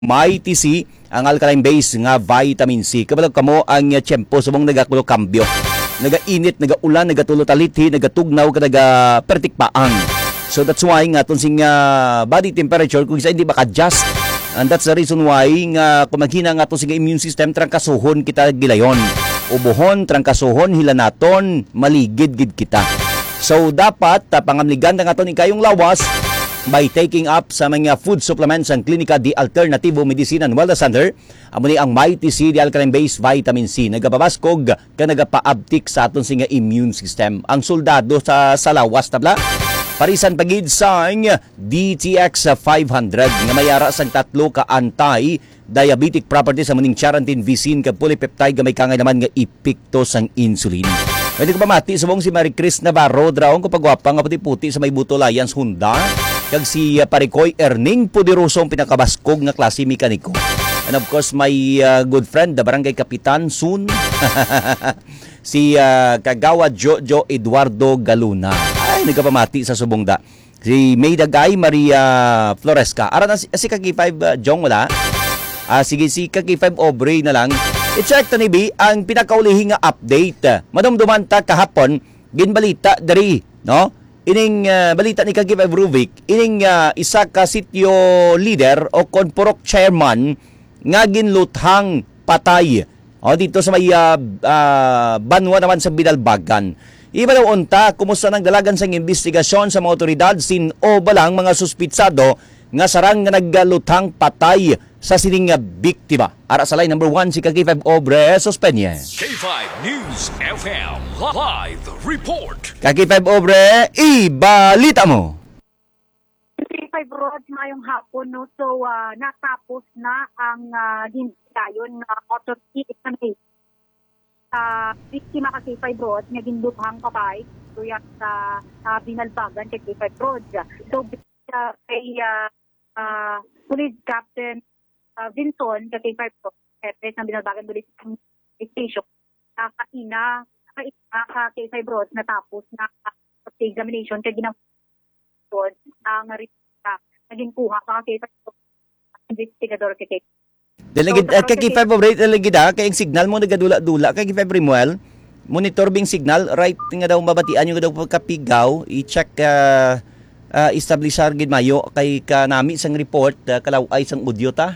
may TC ang alkaline base nga vitamin C. Kabalag kamo ang tiyempo subong nagakulo kambyo. Nagainit, nagaulan, nagatulo talithi, nagatugnaw, nagapertikpaang. So that's why nga itong sing body temperature kung isa hindi maka-adjust. And that's the reason why nga kung maghina nga itong sing immune system, trangkasuhon kita gilayon. Ubuhon, trangkasuhon, hilanaton, maligid-gid kita. So dapat pangamligan na nga itong ikayong lawas by taking up sa mga food supplements ang Klinika di Alternativo Medicina and Wellness Center. Amo ni ang Mighty C di alkaline based vitamin C nagapabaskog ka nagapaabtik sa aton singa immune system. Ang soldado sa lawas tabla parisan pagid sa DTX 500 nga mayara sang tatlo ka anti-diabetic properties sa muning charantin, visin kag polypeptide nga may kangay naman nga epekto sang insulin. Pwede ko pamati subong si Marie Chris Navarro draong ko pagwapa nga puti-puti sa may Buto Lions Honda kag si Paricoy Erning Poderosong pinakabaskog nga klase mekaniko. And of course my good friend the Barangay Kapitan Sun si Kagawa Jojo Eduardo Galuna. Ay nagapamati sa subong da. Si Maydagay Maria Floresca. Ara na si Kaki5 Jong wala. Sige si Kaki5 Aubrey na lang. I-check to ni B ang pinakaulihi nga update. Madumduman ta kahapon ginbalita dari, no? Ining balita ni Kaki5 Rubik, ining isa ka sityo leader o konporok chairman nga ginluthang patay. O dito sa may banwa naman sa Binalbagan. Iba daw unta, kumusta ng dalagan sa investigasyon sa mga otoridad, sin-o ba lang mga suspitsado nga sarang nga nagluthang patay sa sining biktima. Ara sa line number 1 si Kaki5 Obre Sospenye. K5 News FM Live Report. Kaki5 Obre, ibalita mo. K5 Rod, mayong hapon, no? So, natapos na ang ginsayon na autopsy examination. Biktima ka K5 Rod, nga ginluthang patay, tuyat sa Binalbagan kay K5 Rod. So, kay Police Captain Vinson, kay K5 Rod, hepe ng Binalbagan Police Station, kaina ka K5 Rod, natapos na examination kay ginang Rod, ang naging kuha ka K5 Rod, investigador kay K5. Delegid kay K5 Obre, delegid kay ang signal mo nagadula-dula kay K5 Rimuel. Monitor bing signal right nga daw mabatian yung daw pagkapigaw, i-check establishar gid mayo kay kanami sang report kalaway sang audio ta.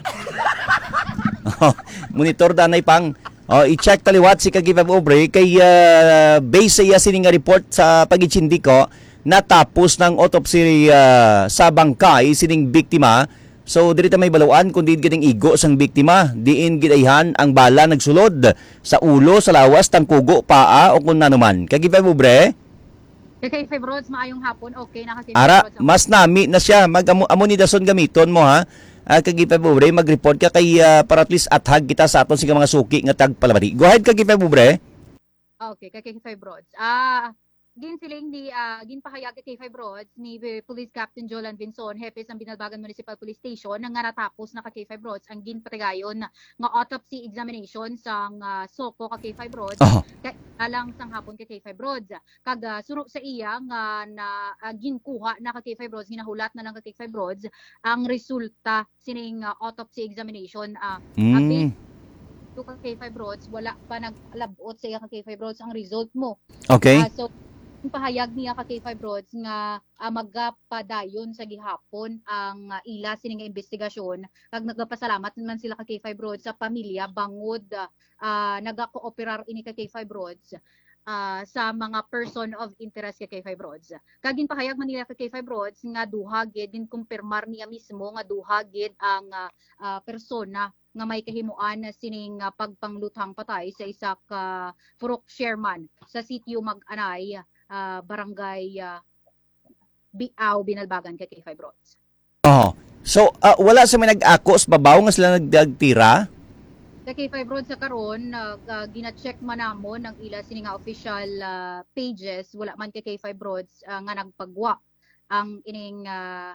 Monitor danay pang i-check taliwat si Kaki5 Obre kay base sa sining report sa pagitsindi ko natapos ng autopsy sa bangkay sining biktima. So diri ta may baluan kun diin gining igo sang biktima, diin gidayhan ang bala nagsulod sa ulo, sa lawas, tangkugo, paa o kun nanuman. Kaki5 Obre. Kay Rods, maayong hapon. Okay na kasi. Ara, mas nami na siya. Mag-amo ni dason gamiton mo ha. Kaki5 Obre, mag-report ka kay para at least athag kita sa aton sige mga suki nga tagpalabari. Go ahead Kaki5 Obre. Okay, kay Rods. Ginsiling ni ginpahayag kay Rods ni Police Captain Jolan Vinson, hepe sa Binalbagan Municipal Police Station nga natapos na kay Rods ang ginpatigayon nga autopsy examination sang soko kay Rods. Alang sang hapon kay Rods. Kag suro sa iya nga na ginkuha na kay Rods, ginahulat na lang kay Rods ang resulta sining autopsy examination to kay Rods, wala pa naglabot sa iya kay Rods ang result mo. Okay. So pahayag niya kay K5 Rods nga magapadayon sa gihapon ang ila sining investigasyon kag nagapasalamat naman sila kay K5 Rods sa pamilya bangod nagakooperar ini kay K5 Rods sa mga person of interest kay K5 Rods. Kagin pahayag man nila kay K5 Rods nga duha gid din kumpirmar niya mismo nga duha gid ang persona nga may kahimuan sining pagpangluthang patay sa isa ka purok chairman sa sitio Mag-Anay, barangay Biaw, Binalbagan kay K5 Rods. So wala sa may nag-akos babaw nga sila nagdagtira? Sa K5 Rods sa karon gina-check man namon ang ila sining official pages, wala man kay K5 Rods nga nagpagwa ang ining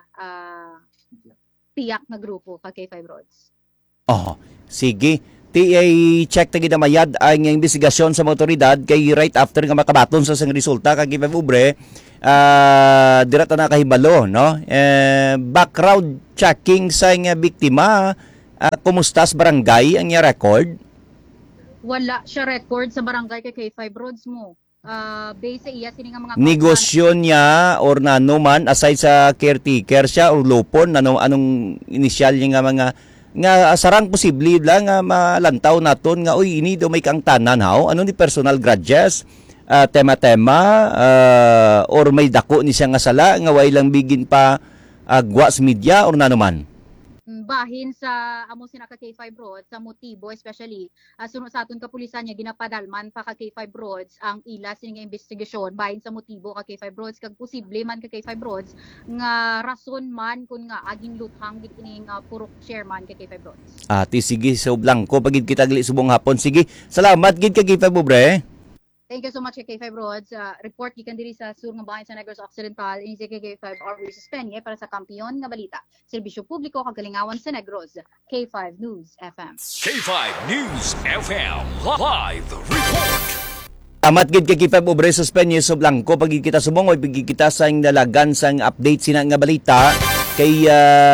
piyak na grupo kay K5 Rods. Sige. I-check tagi na mayad ang investigasyon sa mga otoridad kay right after nga makabaton sa sang resulta kay K5 Obre dirata na kahibalo no background checking sa nga biktima kumusta sa barangay ang iya record? Wala siya record sa barangay kay K5 Roads mo. Base sa iya sini nga mga Negosyo niya or nano man aside sa caretaker siya or lupon anong initial niya nga mga nga sarang posible lang nga malantaw naton nga uy ini do may kang tanan haw ano ni personal grudges tema-tema or may dako ni siya nga sala nga way lang bigin pa agwa sa media or nano man. Bahin sa amo sina ka K5 Roads sa motibo especially sunod sa aton kapulisan niya ginapadalman pa ka K5 Roads ang ila sini nga investigasyon bahin sa motibo ka K5 Roads kag posible man ka K5 Roads nga rason man kun nga aging luthang gid ining purok chairman ka K5 Roads. Ati sige so blanco pagid kita gali subong hapon sige salamat gid ka K5 Pobre. Thank you so much kay K5 Roads. Report gikan diri sa sur nga bahin sa Negros Occidental ini si K5 Orvis Peña para sa kampiyon nga balita. Serbisyo publiko kag kalingawan sa Negros. K5 News FM. K5 News FM Live Report. Amat gid kay K5 Pobre sa Peña Blanco pagid kita subong oy pagid kita sa dalagan sang update sina nga balita kay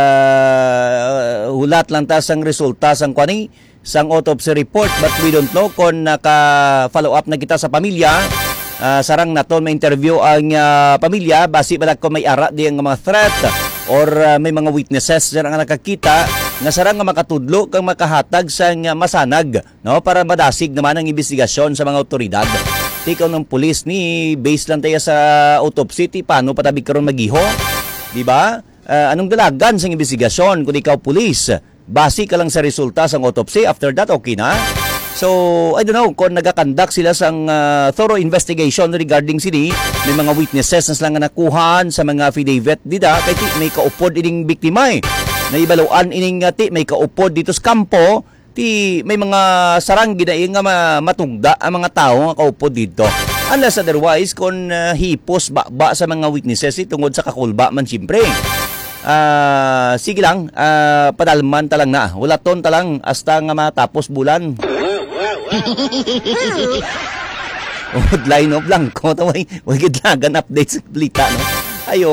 hulat lang ta sang resulta sang kwani sang autopsy report but we don't know kung naka-follow up na kita sa pamilya. Sarang naton may interview ang pamilya basi bala ko may ara di ang mga threat or may mga witnesses nga nakakita nga sarang nga makatudlo kang makahatag sang masanag no para madasig naman ang investigasyon sa mga otoridad. Tikaw ng pulis ni base lang tayo sa autopsy ti paano patabi karon magiho, di ba? Anong dalagan sa investigasyon kung ikaw pulis? Base ka lang sa resulta ng autopsy. After that, okay na. So, I don't know kung nagakandak sila sang thorough investigation regarding sini. May mga witnesses na sila nga nakuhan sa mga affidavit dida. Kaya may kaupod ining biktima eh. Naibaluan ining ti may kaupod dito sa kampo. Ti may mga sarang ginaing nga matugda ang mga tao nga kaupod dito. Unless otherwise, kung hipos ba sa mga witnesses tungod sa kakulba man siyempre. Sige lang, padalman talang na. Wala ton talang hasta nga matapos bulan. Line of blanco. Way gidlagan update sa balita. No? Ayo.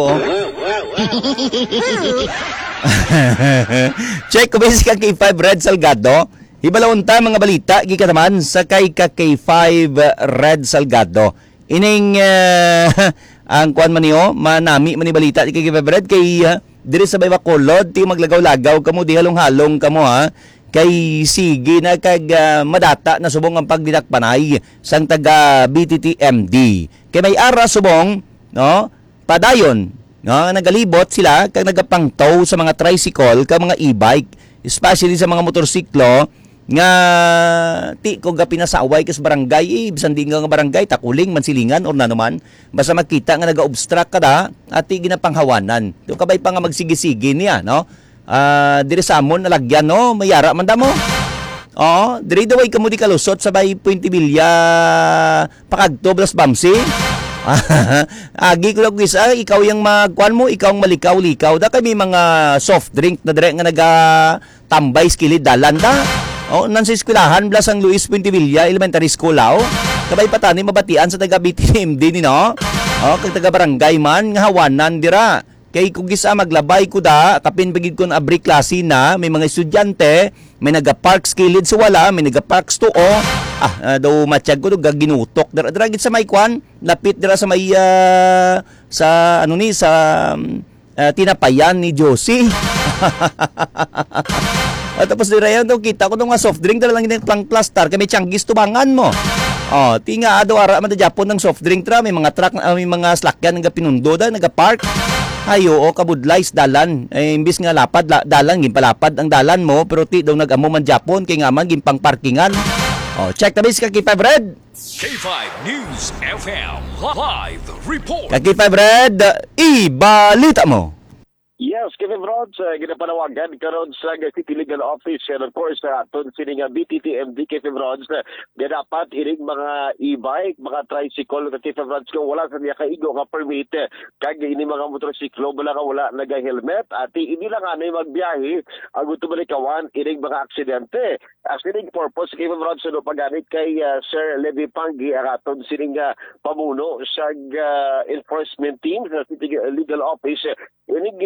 Check ko basic kang K5 Red Salgado. Hibalawon ta mga balita. Gika naman sa kay K5 Red Salgado. Ining ang kuan man niyo, manami man ni balita kay K5 Red kay diri sa Bacolod, ti maglagaw-lagaw kamo di halong-halong kamo ha. Kay sige na kag madata na subong ang pagdidakpanay sang taga BTTMD. Kay may ara subong no, padayon no, nagalibot sila kag nagapangtaw sa mga tricycle kag mga e-bike, especially sa mga motorsiklo nga ti ko ga pinasaway kas barangay bisan di nga barangay takuling mansilingan or nanuman basta makita nga naga-obstruct kada at ti ginapanghawanan do kabay pa nga magsigi-sigi niya no diri sa amon nalagyan no mayara man damo diri daway kamo di kalusot sa bay Puente Villa pakadto plus Bamsi agi ko lang gisa ikaw yang magkuan mo ikaw ang malikaw-likaw da kay may mga soft drink na dire nga naga tambay skilid dalan da. Nan sa eskwelahan blas ang Luis Puente Villa Elementary School kabay patani mabatian sa taga BTMD ni no. Kag taga barangay man nga hawanan dira. Kay kung gisa maglabay ko da kapin bagid kon abri klase na may mga estudyante may naga-park skilid sa wala may naga-park sto daw matiyag ko ginutok dira gid sa may kwan lapit dira sa may sa ano ni sa tinapayan ni Josie. At tapos dira yan daw kita ko nga soft drink dala lang yung plang plastar kami tiyanggis tubangan mo. Tinga ado ara man da Japon ng soft drink tra may mga truck may mga slakyan nga pinundo da naga-park. Ayo kabudlays dalan imbis nga lapad dalan gimpalapad ang dalan mo pero ti daw nag-amo man Japon kay nga man gimpang parkingan. Check tabi sa K5 Red. K5 News FM Live Report. K5 Red, ibalita mo. Yes, Kevin Rods, ginapanawagan karon sa City Legal Office and of course aton sining BTTMD Kevin Rods nga dapat iring mga e-bike, mga tricycle nga Kevin Rods kung wala sa niya kaigo nga permit kag ini mga motorsiklo wala naga-helmet at hindi lang anay magbiyahe ang gusto balikawan iring mga aksidente. Actually, purpose Kevin Rods no paganit kay Sir Levi Panggi ang aton sining pamuno sa enforcement team sa City Legal Office. Ini ginapatagaan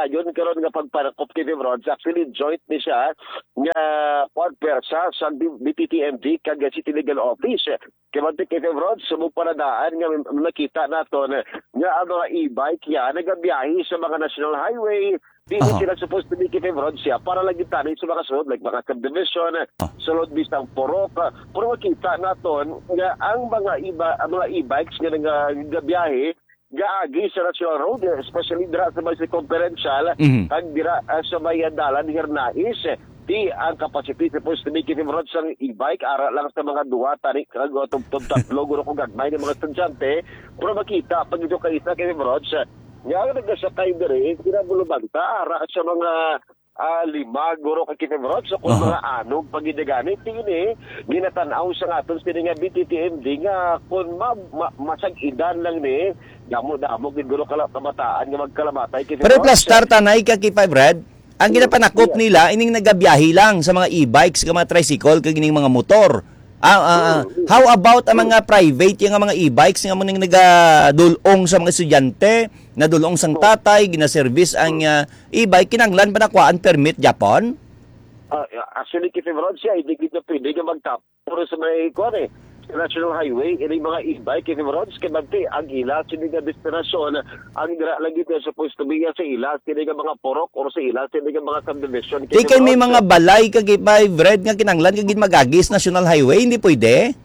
dayon karon nga pagpanakop kay Rods. Actually joint ni siya nga pagpersa sa BTTMD kag City Legal Office. Kaya kay Rods sumug paradaan nga nakita naton nga ang mga e-bike ya nagabiyahe sa mga national highway. Di sila supposed to be kay Rods siya para lagi tanin sa mga sunod like mga subdivision, sulod bisang porok. Pero makita naton nga ang mga e-bikes nga nagabiyahe gaagi sa national road, especially dira sa may circumferential, kag dira sa may dalan Hernais. Di ang capacity supposed to be kay Rods sang e-bike ara lang sa mga duwa tani kag tugtog tatlo guro kung gagmay ng mga estudyante. Pero makita pag ito kay isa kay Rods nga nagasakay diri kinabulubanta ara sa mga lima guro kay Rods so kung mga anog pagidagani tingini ginatanaw sa aton sini nga BTTMD nga kung masag-idan lang ni damo-damo gid guro kala kamataan nga magkalamatay kay Pero plus star tanay ka kay 500, ang ginapanakop nila ining nagabiyahe lang sa mga e-bikes, ka mga tricycle, kag ining mga motor. How about ang mga private yung mga e-bikes nga mo ning nagadulong sa mga estudyante, nadulong sang tatay, gina-service ang e-bike, kinanglan ba nakuhaan permit Japon? Actually, kay Rods siya, hindi kita pwede nga magtap. Pero sa may National Highway, ini mga e-bike, kay Rods, kay Magti, ang ilas, hindi nga destinasyon, ang dira lagi na supposed to be sa ilas, hindi nga mga porok, or sa ilas, hindi nga mga subdivision. Di kay may mga balay kag red nga kinanglan kag magagis National Highway, hindi pwede?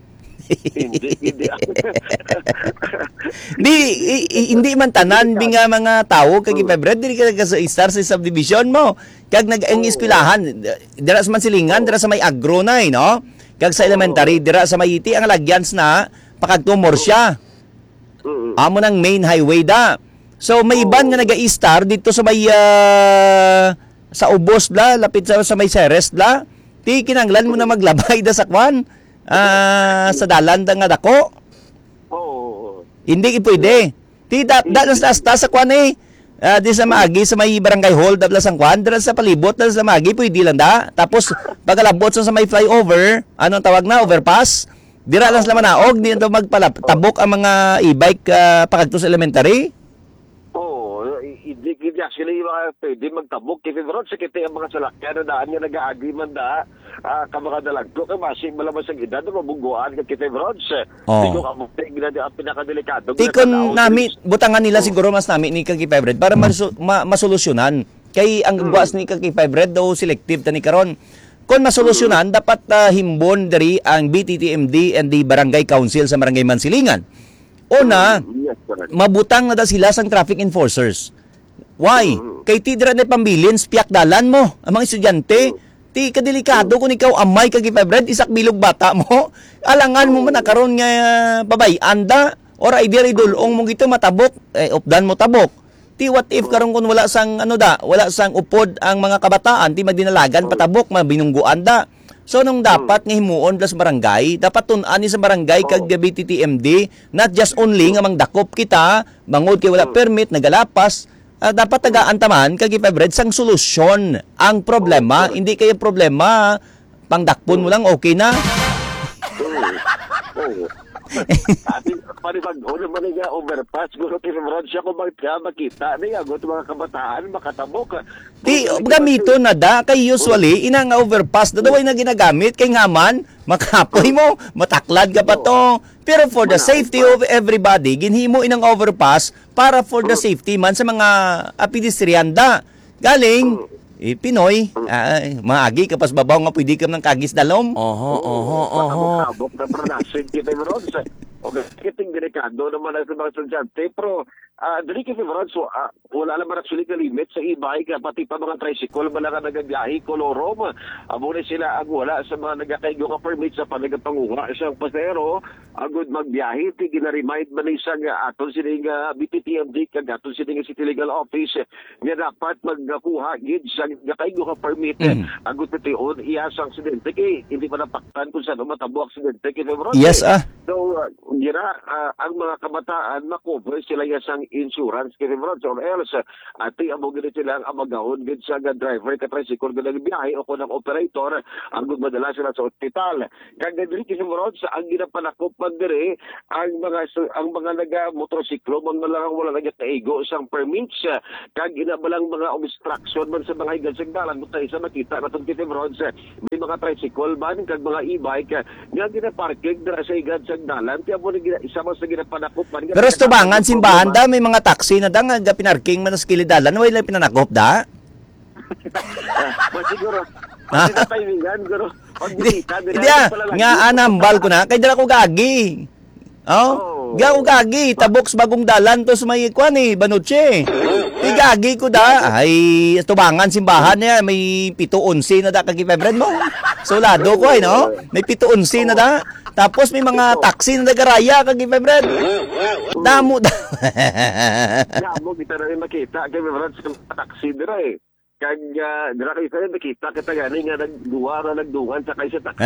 Hindi man tanan bi nga mga tao kag red dili ka sa star sa subdivision mo. Kag nag-ang eskwelahan dira sa Mansilingan, dira sa may agro na no. Kag sa elementary dira sa may iti ang lagyans na pakagtumor siya. Amo nang main highway da. So may iban nga naga-star dito sa may sa ubos bla lapit sa may Ceres bla. Ti kinanglan mo na maglabay da sa kwan. Sa dalan da nga dako. Hindi pwede. Ti sa kwan di sa Magi sa may barangay hall dabla sang kwan, dira sa palibot da sa Magi pwede lang da. Tapos pagkalabot sa may flyover, anong tawag na overpass, dira lang sila manaog, di na magpalabok ang mga e-bike pakadto sa elementary. Hindi actually pwede magtabok kay Rods kita ang mga salakyan na daan nga nag-aagi man da ka mga dalagto kay masing malaman sa edad na mabungguan kay Rods. Hindi ko kamuting ginadi ang pinakadelikado. Tikon nami butangan nila siguro mas nami ni kay Red para masolusyonan. Kay ang gagwas ni kay Red daw selective tani karon. Kung masolusyonan dapat himbon diri ang BTTMD and the Barangay Council sa Barangay Mansilingan. Una, mabutang na da sila sang traffic enforcers. Why? Kay tidra na pambilin, piyak dalan mo. Ang mga estudyante, ti kadelikado kung ikaw amay kag Red, isak bilog bata mo. Alangan mo man nakaroon nga babay, anda, or idea idulong mo gito matabok, updan mo tabok. Ti what if karon kun wala sang wala sang upod ang mga kabataan, ti madinalagan patabok, mabinungguan da. So nung dapat nga himuon plus barangay, dapat tun-an ni sa barangay kag BTTMD, not just only nga mangdakop kita, bangod kay wala permit, nagalapas, dapat tagaan-taman kag Red sang solusyon ang problema, hindi kayo problema pangdakpon mo lang okay na. Panipag-o naman nga overpass guro kay Rods siya kung makita niya mga kabataan makatabok. Di gamito na da kay usually ina nga overpass da daw na ginagamit kay ngaman makapoy mo mataklad ka pa to. Pero for the safety of everybody ginhimo inang overpass para for the safety man sa mga pedestrian da. Galing Pinoy, maagi kapas babaw nga pwede ka ng kagis dalom. Kabok na production kita Rods. Okay, kiting delikado naman sa mga estudyante, pero dali kay Rods, wala naman actually ka limit sa e-bike, pati pa mga tricycle, malaga nagabiyahe, kolorom, muna sila ang wala sa mga nagakaigo ka permit sa panagapanguha, isang pasero, agud magbiyahe, gina-remind man isang aton sining BTTMD, kag aton sining City Legal Office, nga dapat magkuha gid sa nagakaigo ka permit, agud petiyon, iyasang aksidente, kay hindi pa napaktan kung saan matabo aksidente kay Rods. Yes, So, ang mga kabataan, makover sila yasang insurance kay Rods or else ati amo gid sila ang amagahon gid sa driver ka tricycle gid biyahe o kunang operator ang madala sila sa ospital. Kag diri kay Rods ang ginapanakop man diri ang mga naga motorsiklo man lang wala nagkaigo sang permits kag inabalang mga obstruction man sa mga higan sa dalan mo isa makita natong kay Rods may mga tricycle man kag mga e-bike nga ginaparking dira sa higan sa dalan kaya mo isa man sa ginapanakop man. Pero sa tubangan simbahan da may mga taxi na da nga pinarking man sa kilidalan wala pinanakop da. Siguro. Ha? Hindi nga anambal ko na kay dala ko gagi. Oh, gaw gagi taboks bagong dalan to sa may kwan Banuche. Ti gagi ko da ay tubangan simbahan niya may 7-11 na da kag febred mo. Solado ko no. May 7-11 na da. Tapos may mga taxi na nagaraya kag febred. Damo da. Damo kita na makita kay febred sa taxi dira Kag dira kay sa nakita kita gani nga nagduwan sa kay sa taxi.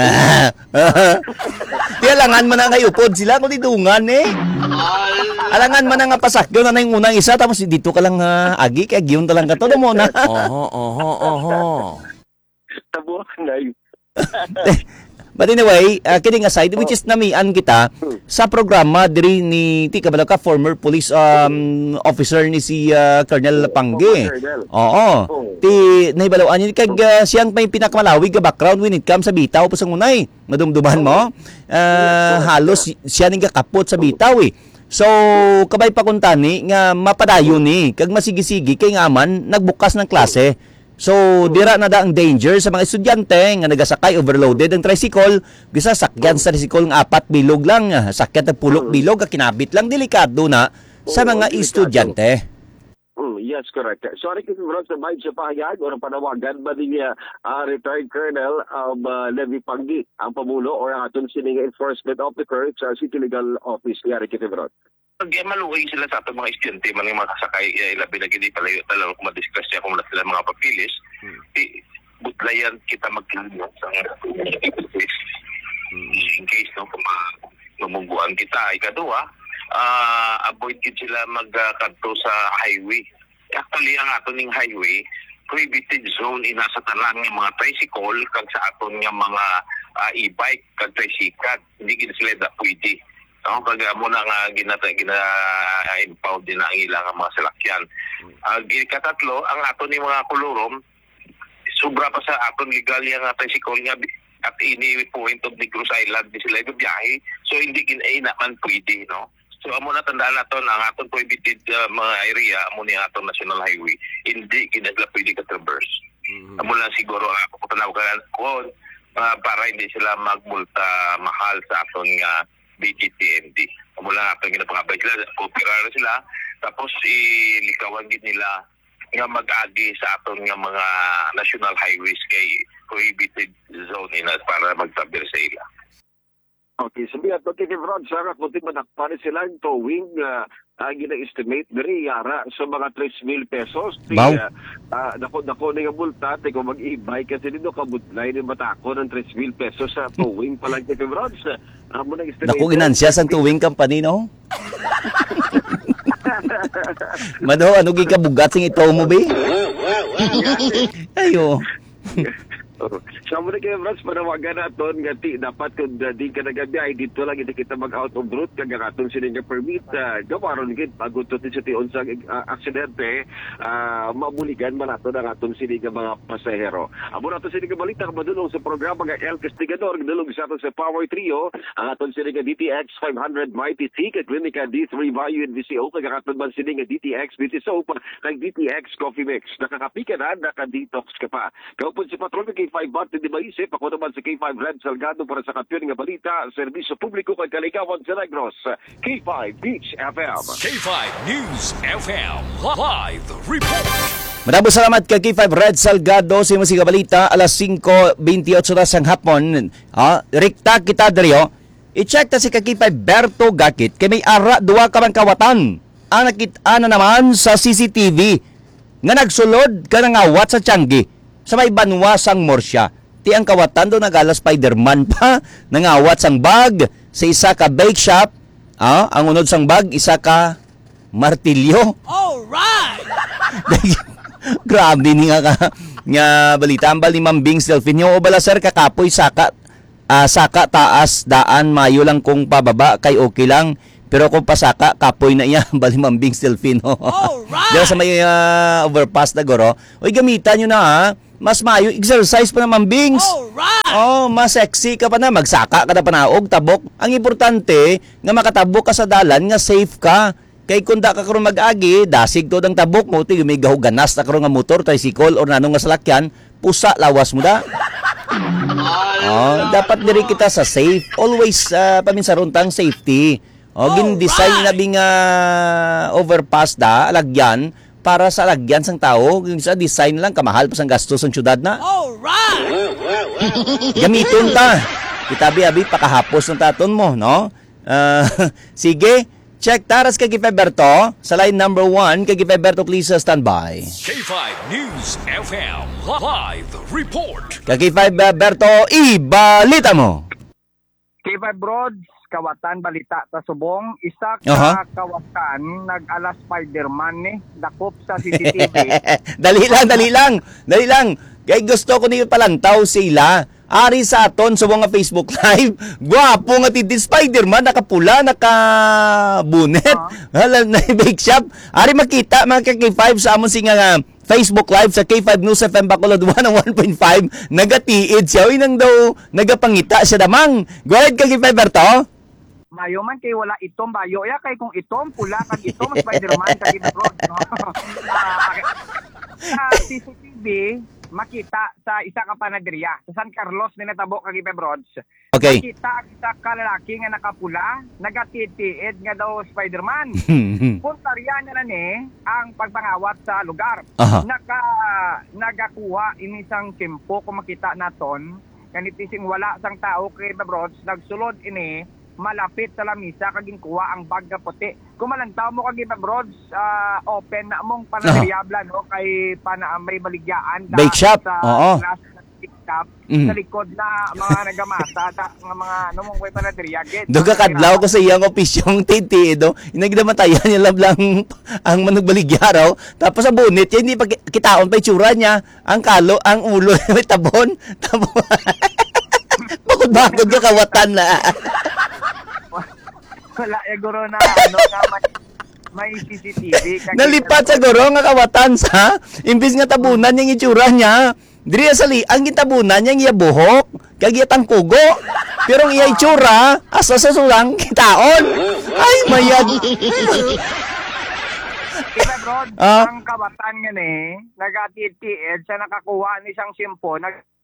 Alangan man nga upod sila kung didungan Alangan man nga pasakyo na yung unang isa tapos dito ka lang agi kay giyon ta lang ka todo mo na. Oho. Tabo na. But anyway, kidding aside, which is namian kita sa programa diri ni Tikabalo ka former police officer ni si Colonel Pangge. Oo. Ti nahibalawan ni kag siyang may pinakamalawig nga background when it comes sa bitaw pa sa unay. Madumduman mo. Halos siya ning kapot sa bitaw So, kabay pa kuntani nga mapadayon ni kag masigi-sigi kay nga man nagbukas ng klase. So, dira na da ang danger sa mga estudyante nga nagasakay overloaded ang tricycle, bisa sakyan sa tricycle nga 4 bilog lang, sakyan ng pulok bilog, kinabit lang delikado na sa mga estudyante. Yes, correct. Sorry kung meron sa bahay sa pahayag o panawagan ba din niya retired Colonel Levi Panggi, ang pamulo o ang atong sining enforcement officer sa City Legal Office ni Ari Kitibron. Maluway sila sa atong mga estudyante, mga makasakay, labi na gini palayo talagang kung madiscuss siya kung sila mga papilis, butlayan kita magkilimot sa in case kung mamungguan kita. Ikaduha, avoid kit sila magkanto sa highway. Actually, ang aton ng highway, prohibited zone inasa talang ng mga tricycle kag sa aton ng mga e-bike kag tricycle. Hindi gina sila da pwede. Kaya mo na nga gina-impound din ang ilang mga salakyan. Katatlo, ang aton ni mga kolorom, sobra pa sa aton legal yung tricycle nga at ini point of Negros Island di sila biyahe. So hindi naman pwede, no? So amo na tandaan naton ang aton prohibited mga area amo ni aton national highway. Hindi kinagla pwede ka traverse. Amo lang siguro ako tanaw ko para hindi sila magmulta mahal sa aton nga BGTMD. Mula ato ginapangabay sila, kopira sila, tapos ilikawan din nila nga mag-agi sa aton nga mga national highways kay prohibited zone para magtabir sa ila. Okay, sabi ato kay Rod, sa kunting manakpan sila ang towing gina-estimate diri yara sa mga 3,000 pesos. Wow. Dako na nga multa, kung mag-e-bike kasi dito kabutlay ni matako ng 3,000 pesos sa towing pa lang kay Rod. Naku, inansya sa towing company, no? Mado, ano gikabugat sing ito mo, be? Ayo. Sa mga kaya-bros, panawagan natin nga dapat kung di ka nagabiyay, dito lang hindi kita mag-out of route kag aton sining permit. Gawaron gid bago to sa tion sa aksidente, mabuligan man nato ang aton sining mga pasahero. Amo nato sining balita madulong sa programa nga El Castigador, dulong sa aton sa Power Trio, ang aton sining DTX 500 Mighty Tea kag Clinica D3 Value and VCO kag aton man sining DTX Beauty Soap kag DTX Coffee Mix. Nakakapika na, naka-detox ka pa. Kaupon si Patrol K5 Bart di Maisip, ako naman si K5 Red Salgado para sa kampiyon nga balita, serbisyo publiko kay Kalikawan sa Negros. K5 Beach FM. K5 News FM Live Report. Maraming salamat kay K5 Red Salgado sa mga balita alas 5:28 oras ang hapon. Rekta kita diriyo. I-check ta si K5 Berto Gakit kay may ara duwa ka man kawatan. Ang nakita na naman sa CCTV nga nagsulod ka nga awat sa Tianggi sa may banwasang Morsya. Ti ang kawatan do nagala Spider-Man pa nangawat sang bag sa isa ka bake shop. Ang unod sang bag isa ka martilyo. Alright! Grabe ni nga balita. Ang bali Mambing Delfin yung obala sir kakapoy saka taas daan mayo lang kung pababa kay okay lang. Pero kung pasaka kapoy na iya bali Mambing Delfin. Alright! Diyan sa may overpass na goro. Oy gamitan nyo na ha. Mas mayo exercise pa na Mambings. Alright! Oh, mas sexy ka pa na magsaka ka na panaog tabok. Ang importante nga makatabok ka sa dalan nga safe ka. Kay kung da ka karon mag-agi, dasig to ang tabok mo, ti may gahuganas na karon nga motor, tricycle or nanong nga salakyan, pusa lawas mo da. Dapat diri kita sa safe. Always paminsaruntang safety. Gin-design na bing overpass da, alagyan, para sa alagyan sang tao. Sa design lang, kamahal pa sang gastos ng syudad na. Alright! Gamiton ta. Kitabi-abi, pakahapos ng taton mo, no? Sige. Check taras kay Feberto sa line number 1 kay Feberto, please stand by. K5 News FM Live Report. Kay Feberto, ibalita mo. K5 Broads, kawatan balita sa subong, isa ka Aha. kawatan nag-ala Spider-Man dakop sa CCTV. Dali lang. Kay gusto ko niyo palantaw sila. Ari sa aton sa mga Facebook Live. Gwapo nga titi Spider-Man, nakapula, nakabunet. Hala na bake shop. Ari makita mga K5 sa amon singa Facebook Live sa K5 News FM Bacolod 101.5. Nagatiid siya. Uy nang daw nagapangita siya damang. Go ahead K5 Berto. Mayo man kay wala itom bayo ya kay kung itom pula kag itom Spider-Man sa K5 Broads, no. Sa CCTV makita sa isa ka panaderia sa San Carlos ni natabo kag K5 Broads. Okay. Makita ang isa ka lalaki nga nakapula, nagatitiid nga daw Spider-Man. Puntarya na ni ang pagpangawat sa lugar. Aha. Nagakuha inisang tempo kung makita naton kanitising wala sang tao kay Broads nagsulod ini malapit sa lamisa kaging kuha ang bag nga puti. Kung malantaw mo kag Broads, open na mong panaderyabla no kay may baligyaan Bake shop. sa Oo. last shop Mm. sa likod na mga nagamasa nga mga mong way panaderya gid. Doga kadlaw ko sa iyang opisyong titi do. Inagdamatayan niya lang ang managbaligya raw. Tapos sa bonnet, hindi pa kitaon pa itsura niya. Ang kalo, ang ulo may tabon. Bakod-bakod ka kawatan na. Wala guro na nga may CCTV kag Nalipat sa guro nga kawatan sa imbis nga tabunan yung itsura niya. Diri sa ang gitabunan niya iya buhok, kag iya tangkugo. Pero ang iya itsura asa sa sulang kitaon. Ay mayad. Kita bro, ang kabatan nga ni nagatitiid sa nakakuha ni isang simpo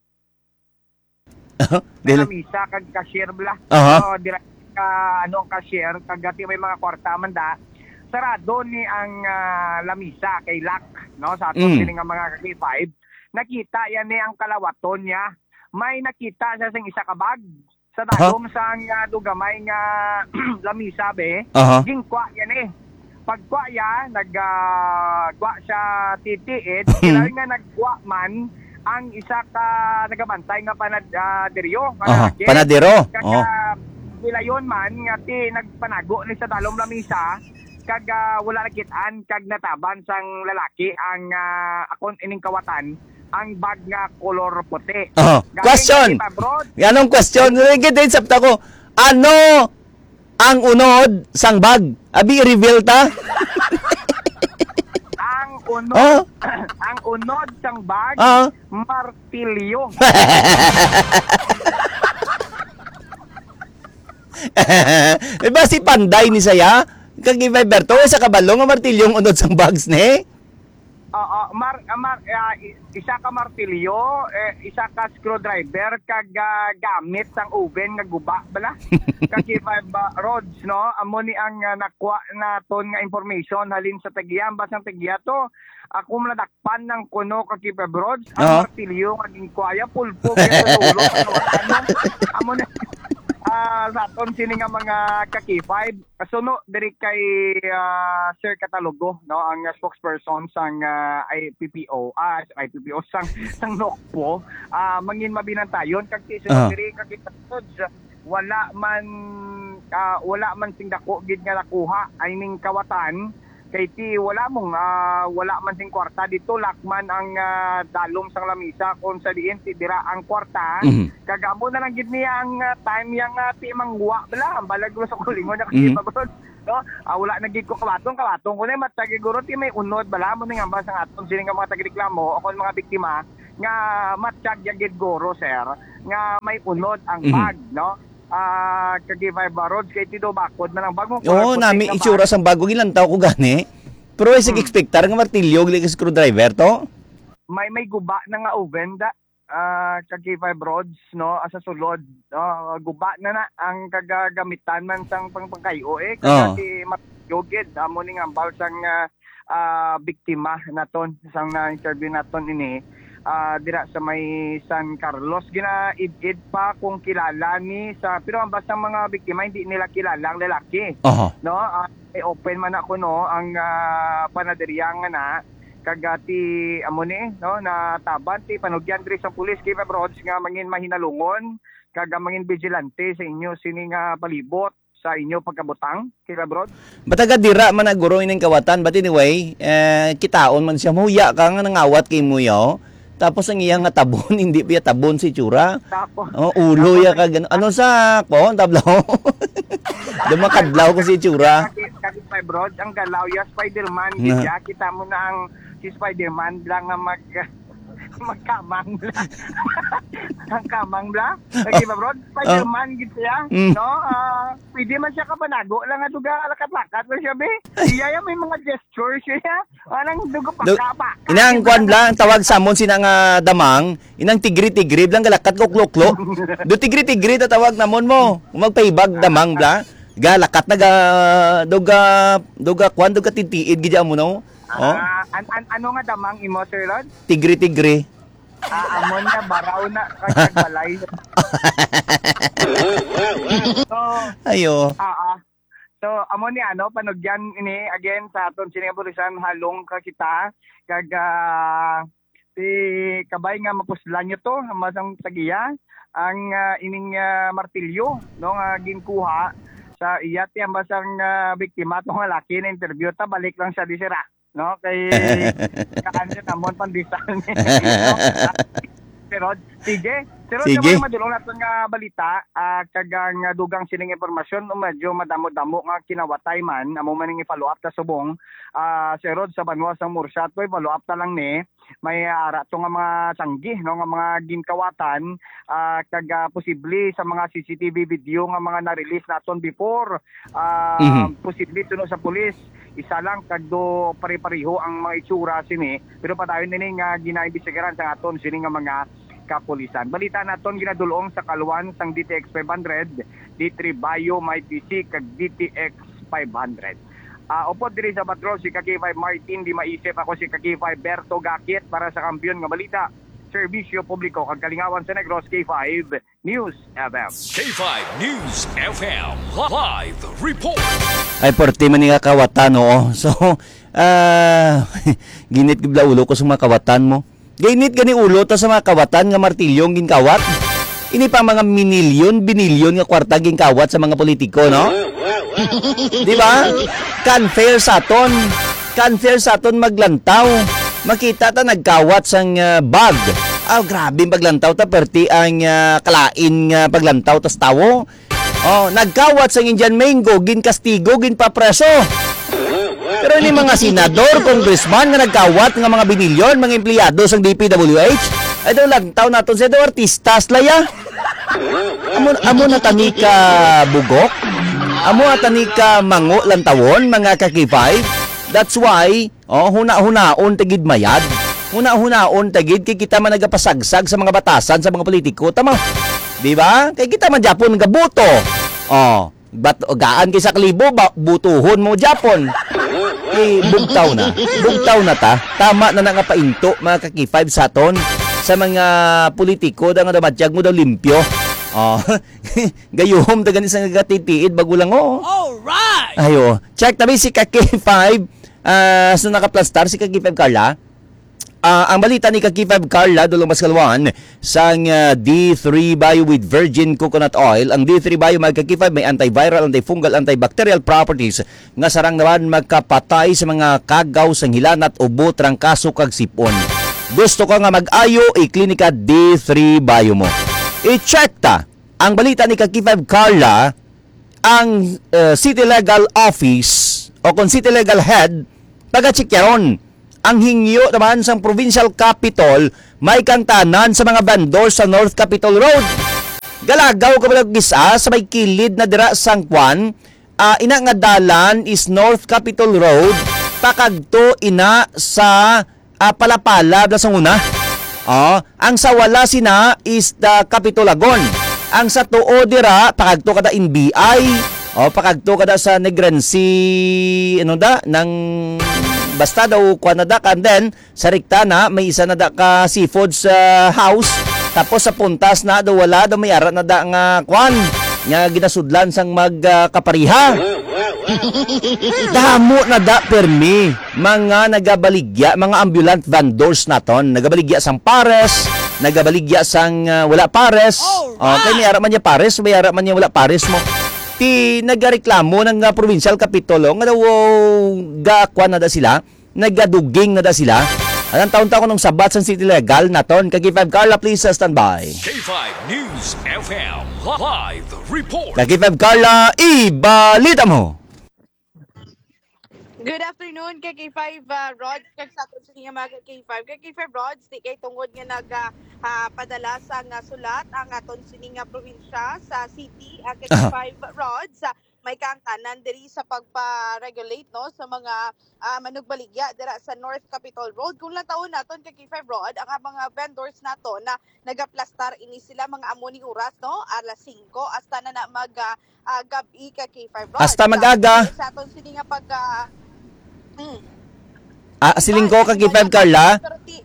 misa kag cashier bla. So direct ka anong cashier kag may mga kwarta man da. Sarado ni ang lamisa kay lock no sa aton nga mga K5. Nakita yan ni ang kalawaton niya. May nakita siya sa isa ka bag sa dalom sang dugamay nga lamisa be. Gingkwa yan Pagkwa ya nagwa siya titiid, kailangan nga nagwa man ang isa ka nagabantay nga panaderyo. Panadero. Nilayon man nga ti nagpanago ni sa dalom lamisa kag wala nakitaan kag nataban sang lalaki ang akon ining kawatan ang bag nga color puti. Question. Anong question? Gid sabta ko. Ano ang unod sang bag? Abi reveal ta? Ang unod sang bag martilyo. Diba si Panday ni saya? Kag Berto sa kabalo nga martilyong unod sang bags ni? Isa ka martilyo, isa ka screwdriver kag gamit sang oven nga guba bala. Kag rods no, amo ni ang nakuha naton nga information halin sa tagiyam basang tagiya to. Ako madakpan ng kuno kag rods ang martilyo nga ginkuya pulpo sa ulo amo na sa aton sini nga mga ka-K5 kasuno diri kay Sir Catalogo no ang spokesperson sang IPPO sang NOCPO mangin mabinantayon kag suno diri kag wala man sing dako gid nga nakuha I mean kawatan kay ti wala man sing kwarta dito, lakman ang dalom sang lamisa kung sa diin ti dira ang kwarta. Kagamo na lang gid niya ang time yang ti mangwa bala balag sa kulingon na kasi pagod. No, wala na gid ko kawatong ko na matagiguro ti may unod bala mo nga ba sang aton sini nga mga tagireklamo o kon mga biktima nga matag gid goro sir nga may unod ang bag, no? Kagibay Roads kay Tido Bakod na lang bagong Oo, nami itsura sang bago ilang tao ko gani. Pero ay sig expectar nga martilyo gali ka screwdriver to. May guba na nga oven da Kagibay Roads, no, asa sulod, no, guba na ang kagagamitan man sang pangkayo kasi matiyogid amo ning ambaw sang biktima naton sang na-interview naton ini. Dira sa may San Carlos gina-id pa kung kilala ni sa pero ang basta mga biktima hindi nila kilala ang lalaki, no, open man ako no ang panaderya nga na kagati amo ni no na taban ti panugyan diri sa pulis kay Roads nga mangin mahinalungon kaga mangin vigilante sa inyo sini nga palibot sa inyo pagkabutang kay Roads. Bataga dira man naguro ining kawatan but anyway kitaon man siya muya ka nga nangawat kay muyo. Tapos ang iyang nga tabon, hindi pa tabon si Tsura. Ulo ya ka gano'n. Ano sa ko? Tablaw? Dumakadlaw ko si Tsura. Kasi Roads, ang galaw ya Spider-Man. Kita mo na ang si Spider-Man lang nga magkamang bla. Ang kamang bla. Lagi ba bro? Spider-Man gitu ya. No? Pwede man siya kapanago lang nga duga lakat-lakat mo siya be. Iya may mga gestures siya. Anang duga pa. Inang kwan bla, ang tawag sa amon sinang damang, inang tigri-tigri blang galakat kukloklo. Do tigri-tigri ta tawag namon mo. Magpaibag damang bla. Galakat na duga kwan duga titiid gid mo no. Ano nga damang imo Sir Rod? Tigri-tigri. Amon na baraw na kag balay. So, ayo. So amon ni ano panugyan ini again sa aton sinibulisan halong ka kita kag si kabay nga mapuslan nyo to masang tagiya ang ining martilyo no nga ginkuha sa iyat yang basang biktima tong lalaki na interview ta balik lang sa disira. No kay kaanyo namon pandisal ni pero sige madulong naton nga balita kagang dugang sining impormasyon medyo madamo-damo nga kinawatay man amo man ning i-follow up ta subong si Rod sa Banwa sang Mursat koy follow up ta lang ni may ara to nga mga tanggi no nga mga ginkawatan kag posible sa mga CCTV video nga mga na-release naton before posible tuno sa pulis isa lang kagdo pare-pareho ang mga itsura sini pero padayon nini nga ginaimbestigaran sa aton sini nga mga kapulisan. Balita naton ginadulong sa kalwan sang DTX 500, D3 Bayo may PC kag DTX 500. Upod diri sa patrol si Kaki5 Martin di maisip ako si Kaki5 Berto Gakit para sa kampiyon nga balita. Serbisyo publiko kag kalingawan sa Negros K5 News FM. K5 News FM live report. Ay porti man nga kawatan no. So ginit gibla ulo ko sa mga kawatan mo. Ginit gani ulo ta sa mga kawatan nga martilyong ginkawat. Ini pa mga binilyon nga kwarta ginkawat sa mga politiko no. Di ba? Canfair sa aton maglantaw. Makita ta nagkawat sang bag. Grabe paglantaw ta perti ang kalain nga paglantaw tas tawo. Nagkawat sang Indian mango gin kastigo gin papreso. Pero ni mga senador, congressman nga nagkawat nga mga binilyon, mga empleyado sang DPWH, ay daw lantaw naton sa daw artistas laya. Amo na tani ka bugok. Amo atani ka mango lantawon mga kakipay. That's why huna-hunaon tagid mayad. Huna-hunaon tagid kay kita man nagapasagsag sa mga batasan sa mga politiko tama. Di ba? Kay kita man Japon nga buto. Gaan kay sa klibo butuhon mo Japon. Bugtaw na ta. Tama na nga painto mga kaki-5 sa aton sa mga politiko da nga damadjag mo daw limpyo. Gayuhom da ganis nga gatitiid bago lang Alright. Ayo, check tabi si kaki-5 so naka-plus star si kaki-5 Carla. ang balita ni Kaki5 Carla dulong mas kalwan sang D3 Bio with virgin coconut oil. Ang D3 Bio Kaki5 may antiviral, antifungal, antibacterial properties nga sarang naman magkapatay sa mga kagaw sang hilanat, ubo, trangkaso kag sipon. Gusto ko nga mag-ayo i-klinika D3 Bio mo. I-check ta ang balita ni Kaki5 Carla ang City Legal Office o kung City Legal Head taga-check yaron. Ang hingyo naman sa Provincial Capitol may kantanan sa mga vendors sa North Capitol Road. Galagaw ka ba gisa sa may kilid na dira sang Juan, ina nga dalan is North Capitol Road, pakagto ina sa Palapala da sang una. Ang sa wala sina is the Capitolagon. Ang sa tuo dira pakagto kada NBI, pakagto kada sa Negrency nang basta daw kuha na da, and then sa rikta na may isa na da ka seafood sa house, tapos sa puntas na daw wala daw may ara na da nga kuan nga ginasudlan sang magkapariha. Damo na da permi mga nagabaligya, mga ambulant vendors naton, nagabaligya sang pares, nagabaligya sang wala pares. Kay may ara man niya pares, may ara man niya wala pares mo. Ti nagareklamo ng provincial capitol nga daw gakwan na da sila, nagaduging na da sila. Anong taon-taon ng sabat sa City Legal naton. Kaki5 Carla, please stand by. K5 News FM live report. Kaki5 Carla, ibalita mo. Good afternoon, K5 Rod. Kag sa aton sa inyo mga K5. K5 Rod, di kay tungod nga padala sa sulat ang aton sining probinsya sa city. K5 Rods, may kaangkanan diri sa pagpa-regulate no sa mga manugbaligya dira sa North Capitol Road. Kung lataon naton K5 Rod, ang mga vendors naton na nagaplastar ini sila mga amuning oras no, alas 5 hasta na mag gabi K5 Rod. Hasta mag-aga. Sa aton sining Siling ko Kaki5 Carla.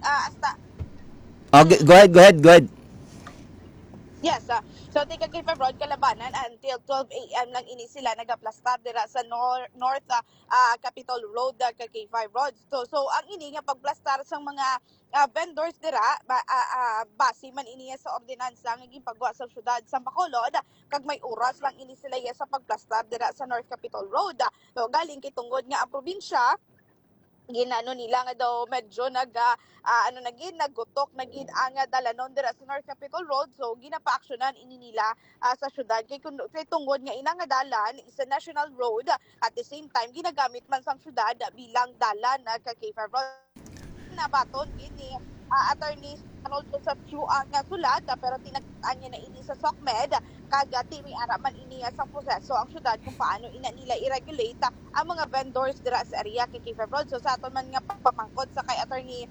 Go ahead. Yes, so tika K5 Road kalabanan until 12 a.m. lang ini sila nagaplastar dira sa North Capitol Road K5 Road. So ang ini nga pagplastar sa mga vendors dira base man ini sa ordinansa nga gipagawa sa syudad sa Bacolod, kag may oras lang ini sila sa pagplastar dira sa North Capitol Road. So galing kay tungod nga ang probinsya ginano nila nga daw medyo naggutok ang dalanon dira sa North Capitol Road, so ginapa-aksyonan ini nila sa syudad kay tungod nga ina nga dalan is a national road, at the same time ginagamit man sang syudad bilang dalan K5 Road. Nabaton ini attorney Harold Joseph Chu ang sulat, pero tinagtaan niya na ini sa SOCMED kagati may araman ini sa proseso ang syudad kung paano ina nila i-regulate ang mga vendors dira sa area kay K5 Road. So sa aton man nga pagpamangkot sa kay attorney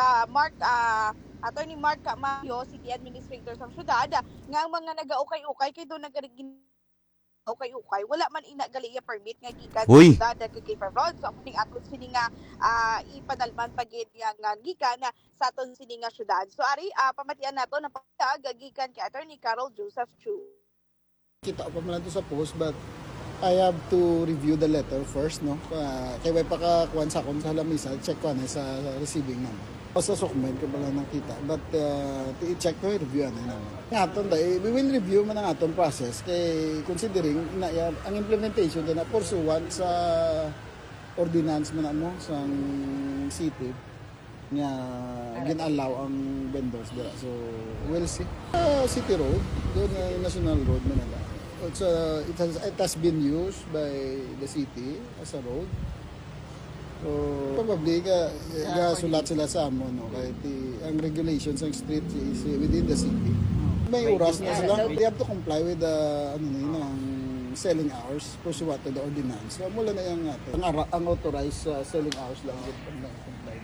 Mark Mayo, City Administrator sa syudad, nga ang mga nagaukay-ukay kay do ukay wala man ina gali permit nga gikan sa syudad kay K5 Road. So ang aton sini nga ipadalman pagid nga gikan sa aton sini nga syudad. So ari pamatian nato na gikan kay attorney Carol Joseph Chu. Kita pa man sa post, but I have to review the letter first, no? Kaya way pa kakuan sa akong sa lamisa, check ko na sa receiving naman. O sa SOCMED ko pala nakita, but i-check ko, review ano naman. Aton we will review man ang aton process, kay considering na ang implementation na pursuant sa ordinance man sa city nga gin-allow ang vendors dira. So we'll see. City road, doon national road Manila. It has been used by the city as a road. So probably sulat sila sa amo, no, kahit ang regulations ng street is within the city. May oras na sila. They have to comply with the selling hours pursuant to the ordinance. So mula na yung ang authorized selling hours lang comply.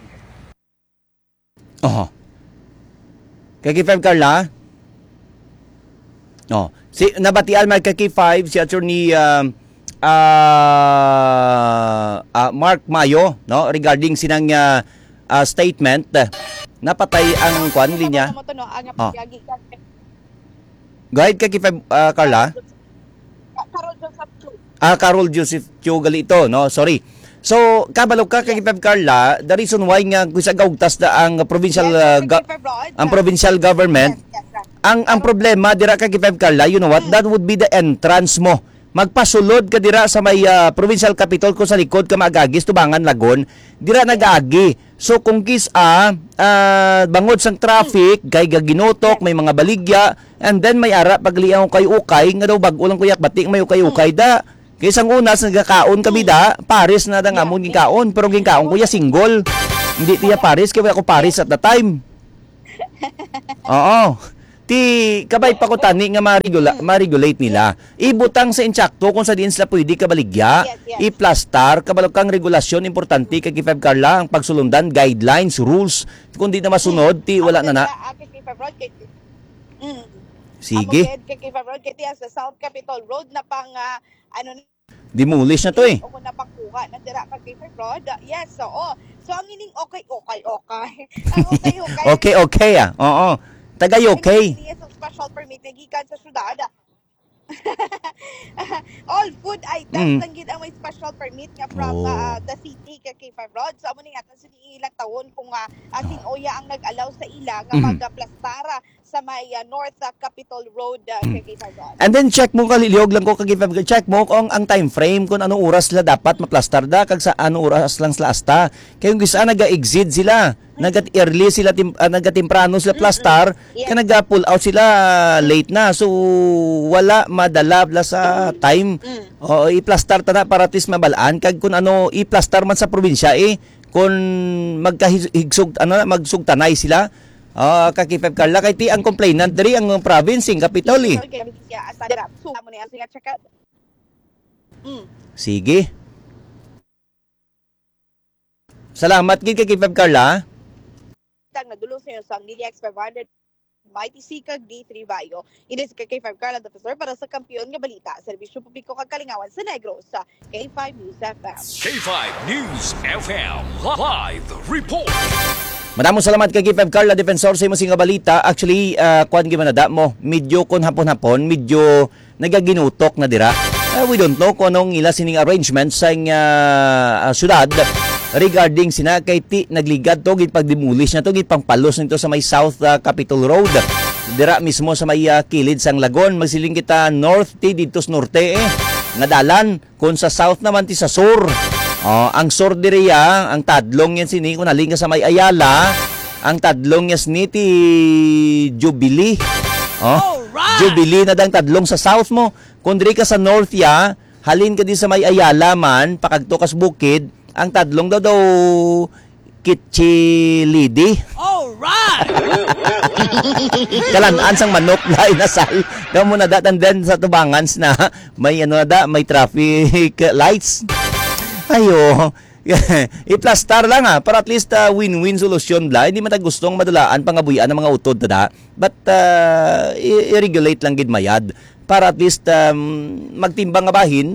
Kaki5 Carla. Si nabatian may Kaki5 si attorney Mark Mayo, no, regarding sinang statement napatay ang kwan linya. Go ahead Kaki5 Carla. Carol Joseph Chu. Carol Joseph Chu gali ito, no? Sorry. So, kabalo ka kay Pep Carla, the reason why nga kung sa gaugtas na ang provincial ang provincial government, ang problema dira kay Pep Carla, you know what? That would be the entrance mo. Magpasulod ka dira sa may provincial capital ko sa likod ka magagis tubangan Lagon, dira nagagi. So kung bangod sang traffic kay gaginotok may mga baligya and then may ara pagliaw kay ukay nga daw bag-o lang kuyak batik may ukay da. Kaysa unas nagakaon kami da, Paris na da nga mo gikaon pero gikaon kuya single. Hindi tiya Paris kaya ako Paris at the time. Oo. Ti kabay pa ko tani nga ma-regulate nila. Ibutang sa insakto kung sa diin sila pwede kabaligya, i-plastar kabalog kang regulasyon importante kay Pep Carla ang pagsulundan guidelines, rules. Kung di na masunod, ti wala na na. Sige. Kay Road kay sa South Capitol Road na pang Demolish na to eh. O na pagkuha na dira kay Road. Yes, oo. So ang ining okay. Ang Okay Oo. Tagay-okay. Special permit na gikan sa syudad. All food items lang gid ang may special permit nga from the city kay 5 Road. So amo ni aton sa ilang taon kung sinoya ang nag-allow sa ila nga magplastara sa may North Capitol Road kay 5 Road. And then check mo kaliliog lang ko kay check mo kung ang time frame kung anong oras sila dapat maplastar da kag sa anong oras lang sila asta. Kay kung gisa naga-exit sila, nagat-early sila naga-temprano sila plastar, kaya naga-pull out sila late na. So wala madala sa time. O i-plastar ta na para at least mabalaan kag kung ano i-plastar man sa probinsya kung magkahigsug magsugtanay sila. Kay Pep Carla kay ti ang complainant diri ang province capital Sige. Salamat gid kay Pep Carla. Nagdulong sa iyo sa Nili X500 Mighty Sikag D3 Bayo. Ini si K5 Carla Officer para sa kampiyon nga balita. Serbisyo publiko kag kalingawan sa Negros sa K5 News FM. K5 News FM Live Report. Maraming salamat kay Pep Carla Defensor sa imong singa balita. Actually, kuan gyud manada mo, medyo kon hapon-hapon, medyo nagaginutok na dira. We don't know kung anong ila sining arrangements sa syudad regarding sina kay ti nagligad to gid pagdemolish na to gid pangpalos nito sa may South Capitol Road. Dira mismo sa may kilid sang Lagon, magsiling kita north ti dito sa norte nga dalan kun sa south naman ti sa sur. Ang sur diriya, ang tadlong yan sini kung nalinga sa may Ayala, ang tadlong yan sini ti Jubilee. Jubilee na dang tadlong sa south mo. Kung diri ka sa north ya, halin ka di sa may Ayala man, pakagtukas bukid, ang tadlong daw Kitchilidi. Alright! Kalanaan sang manok na inasal. Daw mo na datan din sa tubangans na may may traffic lights. Ayo, i-plastar lang para at least win-win solusyon la. Hindi man gustong madalaan pangabuyan ng mga utod tada. But i-regulate lang gid mayad para at least magtimbang nga bahin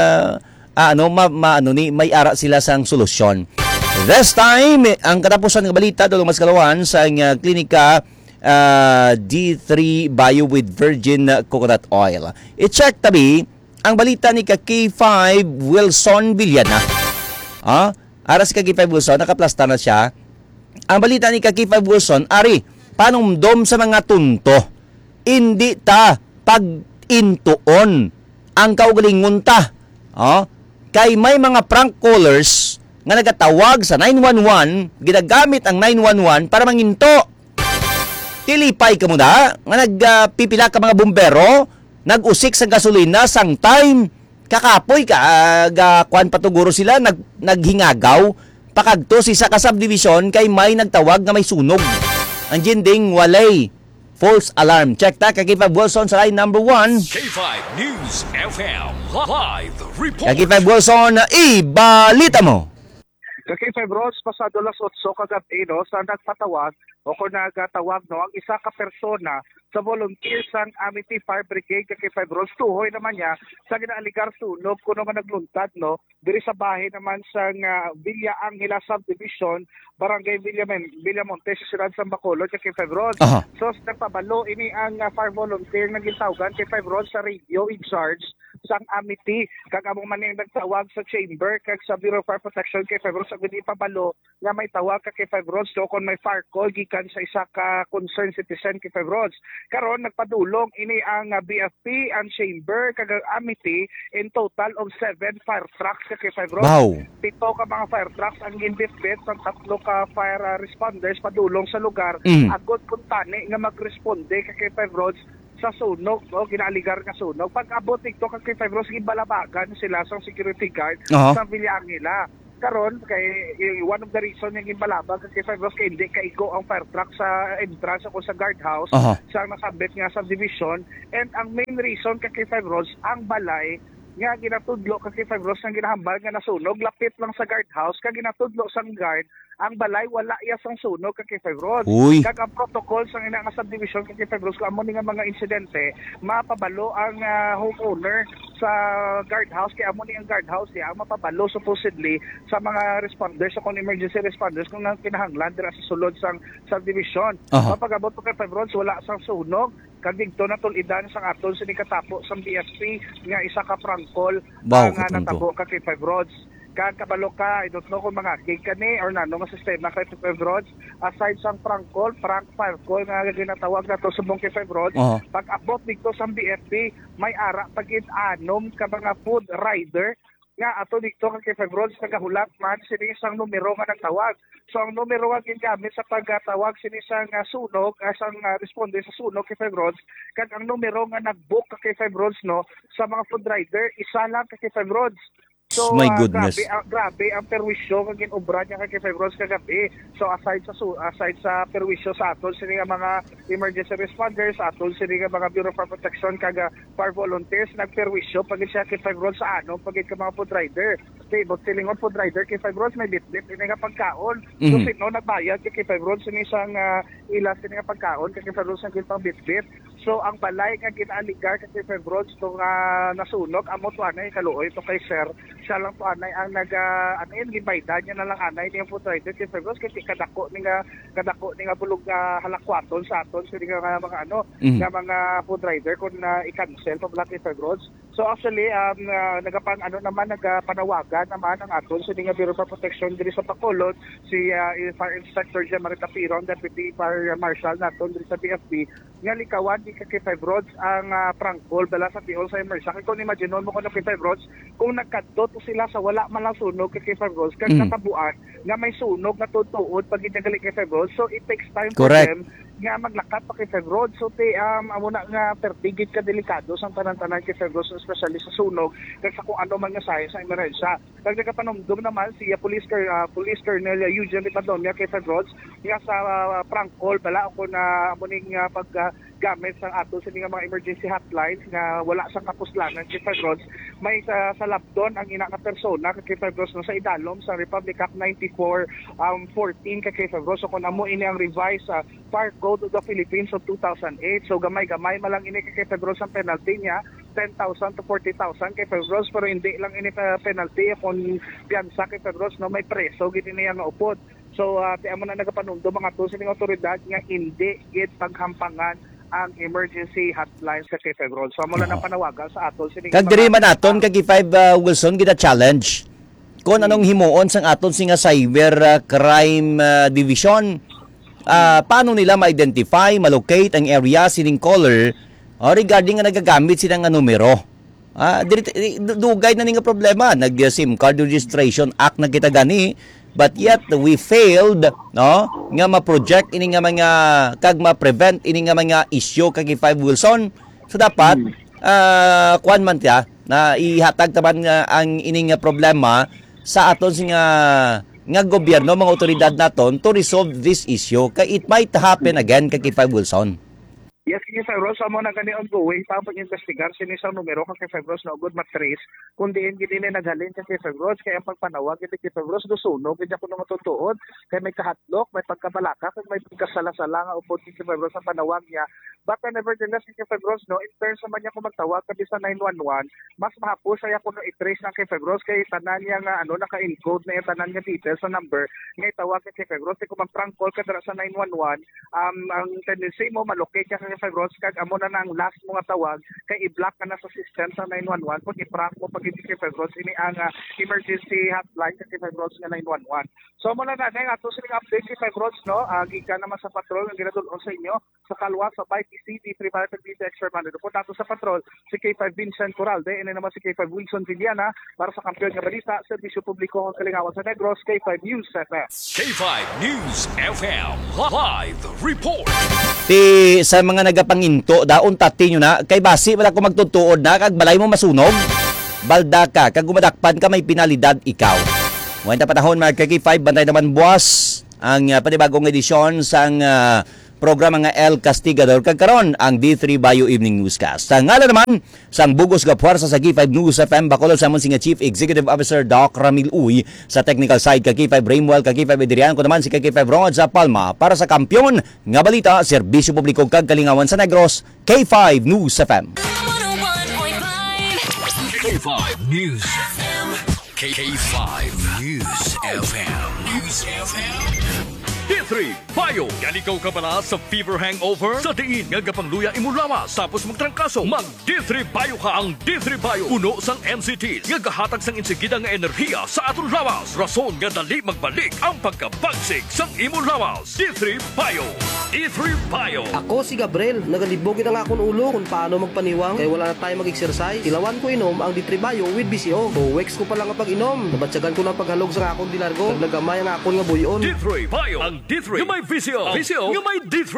may ara sila sang solusyon. This time, ang katapusan ng balita dulong mas kalawan sa klinika D3 Bio with virgin coconut oil. I-check tabi ang balita ni K5 Wilson Villana. Aras si K5 Wilson, nakaplastar na siya. Ang balita ni K5 Wilson, ari, panumdom sa mga tunto. Hindi ta pag-intuon ang kaugalingon ta. Kay may mga prank callers nga nagatawag sa 911, ginagamit ang 911 para manginto. Tilipay ka mo da, nga nagpipila ka mga bumbero, nag-usik sa gasolina sang time. Kakapoy ka, kuan patuguro sila, naghingagaw. Pakagto si sa subdivision kay may nagtawag nga may sunog. Ang jinding walay. False alarm. Check ta, K5 Wilson sa line number 1. K5 News FM Live Report. K5 Wilson, ibalita mo. K5 Roads, pasado las 8 kagabi sa nagpatawag o kung nagatawag ang isa ka persona sa volunteers sang Amity Fire Brigade K5 Roads. Tuhoy naman niya sa ginaaligar sunog kuno nga nagluntad diri sa bahay naman sang Villa Angela Subdivision, Barangay Villamonte sa siyudad San Bacolod K5 Roads. So nagpabalo ini ang fire volunteer na gitawgan K5 Roads sa radio in charge sang amity kag amo man yung nagtawag sa chamber kag sa Bureau of Fire Protection kay Febros sa gudi pabalo nga may tawag ka kay Febros do kon may fire call gikan sa isa ka concerned citizen kay Febros. Karon nagpadulong ini ang BFP, ang chamber kag ang amity in total of 7 fire trucks kay Febros. Wow. 7 ka mga fire trucks ang ginbitbit sang 3 ka fire responders padulong sa lugar agod kun tani nga magresponde kay Febros sa sunog, no? Ginaligar nga sunog. Pag abot dito kay Febros, gibalabagan sila sa security guard sa Villangila. Karon kay one of the reason yung gibalabag kay Febros kay hindi kaigo ang fire truck sa entrance o sa guardhouse sa nasabit nga subdivision, and ang main reason kay Febros ang balay nga ginatudlo kay Febros nga ginahambal nga nasunog lapit lang sa guardhouse kag ginatudlo sang guard ang balay wala iya sang sunog kay Febros. Kag ang protocol sang ina nga subdivision kay Febros kung amo ni nga mga insidente mapabalo ang homeowner sa guardhouse kay amo ni ang guardhouse ang mapabalo supposedly sa mga responders sa emergency responders kung nang kinahanglan dira sa sulod sang subdivision. Mapagabot kay Febros wala sang sunog kag dito na tulidan sang aton sini katapo sang BFP nga isa ka prangkol nga natabo kay Febros. Kag kabalo ka, I don't know kung mga gig kani or nano nga sistema kay Febros, aside sang prank fire call nga ginatawag na to subong kay Febros, pag abot dito sa BFP, may ara pagit anom ka mga food rider nga ato dito kay Febros nagahulat man sini sang numero nga nagtawag. So ang numero nga gingamit sa pagtawag sini sang sunog, sang responde sa sunog kay Febros, kag ang numero nga nagbook kay Febros no sa mga food rider isa lang kay Febros. So, my goodness. Grabe ang perwisyo nga ginobra niya kay Febros kagabi. So aside sa perwisyo sa aton sini nga mga emergency responders, aton sini nga mga Bureau of Fire Protection kag fire volunteers nagperwisyo pag siya kay Febros sa ano pagit ka mga food rider. Okay, but feeling on food rider kay Febros may bitbit ini nga pagkaon. So sino nagbayad kay Febros sini sang ila sini nga pagkaon kay Febros ang gitang bitbit. So ang balay nga ginaaligar kay Febros to nga nasunog amo to anay kaluoy to kay sir siya lang po anay ang gibaydan niya na lang anay niya food rider kay Febros kay kadako ni nga bulog halakwaton sa aton sa nga mga nga mga food rider kun i-cancel pa bala kay Febros. So actually nagapanawagan naman ang aton sa nga Bureau of Protection diri sa Bacolod si Fire Inspector Jan Marita Piron, Deputy Fire Marshal naton diri sa BFP nga likawan di kay Febros ang prank call bala sa tiol sa emergency. Kung imagine mo kung kay Febros kung nagkadto sila sa wala man lang sunog kay Febros kag natabuan nga may sunog na tutuod pag ginagali kay Febros, so it takes time for them nga maglakat pa kay Febros. So amo na nga pertigid ka delikado sa tanan-tanan kay Febros, especially sa sunog kag sa kung ano man nga sa emerensya. Kag nagapanumdum naman si Police Colonel Eugene Padonia kay Febros nga sa prank call bala ako na amo ning paggamit sa ato sa mga emergency hotlines nga wala sa kapuslanan kay Febros. May sa labdon ang ina nga persona kay Febros no sa idalom sa Republic Act 94-14 kay Febros. So kung amo ini ang revised Fire Code of the Philippines of 2008, so gamay-gamay malang ini kay Febros ang penalty niya 10,000 to 40,000 kay Febros, pero hindi lang ini penalty kung piyansa kay Febros no may preso gid niya nga upod. So amo na nagapanumdo mga to sining otoridad nga hindi gid paghampangan ang emergency hotlines kay Febros. So amo na nang panawagan sa aton sining kag diri man aton kag 5 Wilson gid challenge kung anong himuon sang aton singa cyber crime division. Paano nila ma-identify, ma-locate ang area sining caller regarding nga nagagamit sila nga numero. Dugay na nga problema, nag-SIM card registration act na kita gani, but yet we failed nga ma-project ini nga mga kag ma-prevent ini nga mga issue kag 5 Wilson. So dapat kuan man tiya na ihatag taban nga ang ini nga problema sa aton nga gobyerno, mga otoridad naton to resolve this issue kay it might happen again kay 5 Wilson. Yes, kay Febros amo na gani ongoing pa pag-investigar sini sa numero kay Febros na good matrace kundi gid ni naghalin kay Febros kay ang pagpanawag kay Febros do sunog gid ako nga tutuod kay may kahatlok, may pagkabalaka kag may pagkasala-sala nga upod kay Febros ang panawag niya. But nevertheless kay Febros no, in terms naman niya kung magtawag kabi sa 911, mas mahapos siya kuno i-trace na kay Febros kay tanan niya nga naka-encode na yung tanan niya details sa number nga itawag kay Febros kay kung mag-prank call ka dira sa 911, ang tendency mo malocate ka K5 Rods, kag amo na nang last mga tawag, kay i-block ka na sa system sa 911, kung i-prank mo pag K5 Rods, ini ang emergency hotline sa K5 Rods nga 911. So mo na nga, ato siling update K5 Rods, no? Gikan naman sa patrol, ang ginadulon sa inyo, sa kalwa, sa BTC, D3 Paratag Dito Extra Man. Po nato sa patrol, si K5 Vincent Corralde, ini naman si K5 Wilson Villana, para sa kampiyon nga balita, Serbisyo Publiko ng Kalingawan sa Negros, K5 News FM. K5 News FM Live Report. Ti sa mga nagapanginto, daon tati nyo na, kay basi wala ko magtutuod na, kag balay mo masunog, balda ka, kag gumadakpan ka may pinalidad ikaw. Ngayon na panahon mga K5, bantay naman buwas ang panibagong edisyon sang programa nga El Castigador kagkaron ang D3 Bayo Evening Newscast. Sa ngala naman sang bugos ga puwersa sa K5 News FM bakolod sa amon singa Chief Executive Officer Doc Ramil Uy, sa technical side kay K5 Raimwell, kay K5 Adrian ko naman si K5 Rod sa Palma para sa kampiyon nga balita, serbisyo publiko kag Kalingawan sa Negros, K5 News FM. K5 News FM. K5 News FM. News FM. D3 Bayo. Galikaw ka pala sa fever hangover? Sa diin nga gapangluya imo lawas tapos magtrangkaso. Mag D3 Bayo ka ang D3 Bayo. Puno sang NCT nga gahatag sang insigida nga enerhiya sa aton lawas. Rason nga dali magbalik ang pagkabagsig sang imo lawas. D3 Bayo. D3 Bayo. Ako si Gabriel, nagalibogin ang akong ulo kung paano magpaniwang kaya wala na tayo mag-exercise. Ilawan ko inom ang D3 Bayo with BCO. 2 weeks ko pa lang ang pag-inom. Nabatsagan ko na paghalog sa akong dilargo. Nagamay ang akong nga buyon. D3 Bayo. Ang D3 nga may VCO. VCO nga may D3.